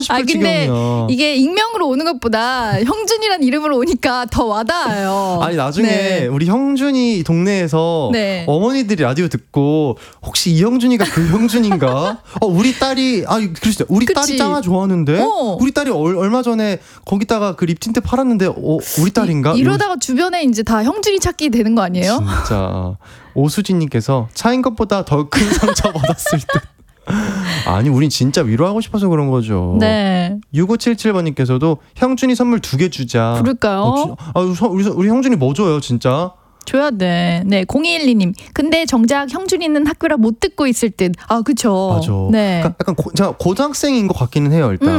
싶을 근데 지경이야. 이게 익명으로 오는 것보다 형준이란 이름으로 오니까 더 와닿아요. 아니 나중에 네. 우리 형준이 동네에서 네. 어머니들이 라디오 듣고 혹시 이 형준이가 그 형준인가? 우리 딸이 그랬어요. 우리 그치. 딸이 짱아 좋아하는데 우리 딸이 얼마 전에 거기다가 그 립틴트 팔았는데 우리 딸인가? 이러다가 주변에 이제 다 형준이 찾기 되는 거 아니에요? 진짜 오수진님께서 차인 것보다 더 큰 상처 받았을 듯. 아니 우린 진짜 위로하고 싶어서 그런 거죠. 네. 6577번님께서도 형준이 선물 2개 주자. 그럴까요? 우리 형준이 뭐 줘요 진짜? 줘야 돼. 네, 0212님. 근데 정작 형준이는 학교라 못 듣고 있을 듯. 아, 그쵸. 맞아. 네. 약간 제가 고등학생인 것 같기는 해요 일단.